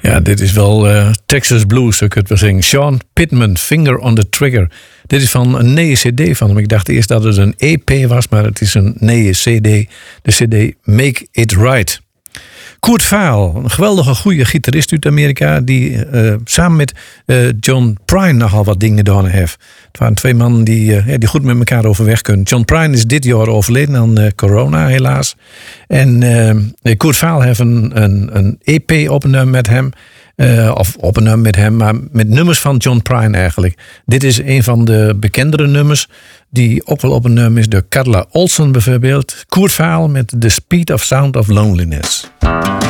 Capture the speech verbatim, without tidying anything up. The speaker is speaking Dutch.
Ja, dit is wel uh, Texas Blues, zou ik het wel zeggen. Sean Pittman, Finger on the Trigger. Dit is van een nieuwe cd van hem. Ik dacht eerst dat het een E P was, maar het is een nieuwe cd. De cd Make It Right. Kurt Weill, een geweldige goede gitarist uit Amerika, die uh, samen met uh, John Prine nogal wat dingen gedaan heeft. Het waren twee mannen die, uh, ja, die goed met elkaar overweg kunnen. John Prine is dit jaar overleden aan uh, corona, helaas. En uh, Kurt Weill heeft een, een, een E P opgenomen met hem. Uh, of opgenomen met hem, maar met nummers van John Prine eigenlijk. Dit is een van de bekendere nummers, die ook wel opgenomen is door Carla Olson bijvoorbeeld. Kurt Weill met The Speed of Sound of Loneliness.